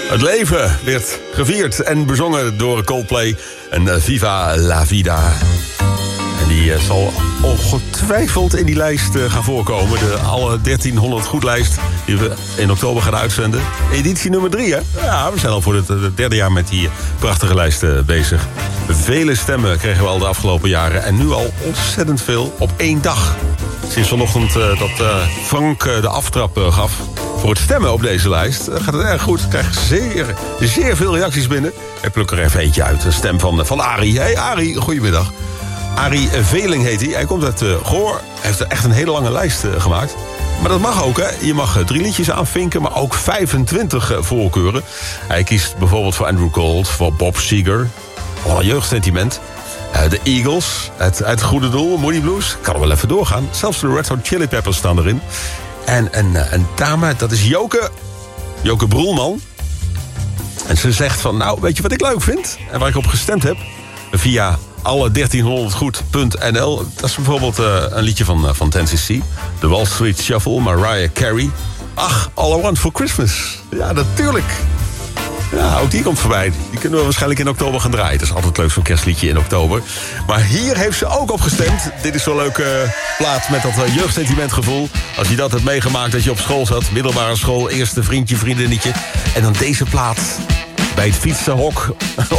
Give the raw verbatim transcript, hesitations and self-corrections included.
Het leven werd gevierd en bezongen door Coldplay. En uh, Viva la Vida. En die uh, zal ongetwijfeld in die lijst uh, gaan voorkomen. De alle dertienhonderd goedlijst die we in oktober gaan uitzenden. Editie nummer drie, hè? Ja, we zijn al voor het, het derde jaar met die prachtige lijst uh, bezig. Vele stemmen kregen we al de afgelopen jaren. En nu al ontzettend veel op één dag. Sinds vanochtend uh, dat uh, Frank uh, de aftrap uh, gaf voor het stemmen op deze lijst, uh, gaat het erg goed. Ik krijg zeer, zeer veel reacties binnen. Ik pluk er even eentje uit. Een stem van, van Arie. Hey Arie, goedemiddag. Arie Veling heet hij. Hij komt uit uh, Goor. Hij heeft echt een hele lange lijst uh, gemaakt. Maar dat mag ook, hè. Je mag uh, drie liedjes aanvinken, maar ook vijfentwintig uh, voorkeuren. Hij kiest bijvoorbeeld voor Andrew Gold, voor Bob Seger. Oh, een jeugdsentiment. Uh, de Eagles, het, het Goede Doel, Moody Blues. Ik kan er wel even doorgaan. Zelfs de Red Hot Chili Peppers staan erin. En een, een dame, dat is Joke. Joke Broelman. En ze zegt van, nou, weet je wat ik leuk vind? En waar ik op gestemd heb? Via alle dertienhonderd goed punt n l. Dat is bijvoorbeeld uh, een liedje van, uh, van ten cc. The Wall Street Shuffle, Mariah Carey. Ach, All I Want For Christmas. Ja, natuurlijk. Ja, ook die komt voorbij. Die kunnen we waarschijnlijk in oktober gaan draaien. Dat is altijd leuk, zo'n kerstliedje in oktober. Maar hier heeft ze ook op gestemd. Dit is zo'n leuke uh, plaat met dat uh, jeugdsentimentgevoel. Als je dat hebt meegemaakt dat je op school zat. Middelbare school, eerste vriendje, vriendinnetje. En dan deze plaat bij het fietsenhok